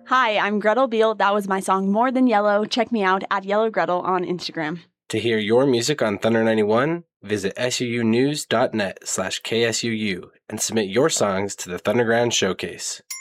Hi, I'm Gretel Beal. That was my song More Than Yellow. Check me out at Yellow Gretel on Instagram. To hear your music on Thunder 91, visit suunews.net/KSUU and submit your songs to the Thunderground Showcase.